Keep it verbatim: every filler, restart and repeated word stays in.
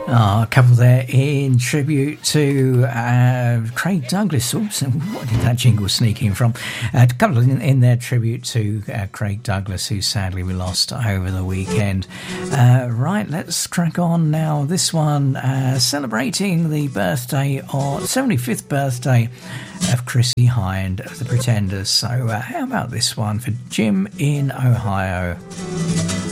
Oh, a couple there in tribute to uh, Craig Douglas. Oops, what did that jingle sneak in from? Uh, a couple in, in their tribute to uh, Craig Douglas, who sadly we lost over the weekend. Uh, right, let's crack on now. This one uh, celebrating the birthday, or seventy-fifth birthday of Chrissie Hynde of the Pretenders. So uh, how about this one for Jim in Ohio?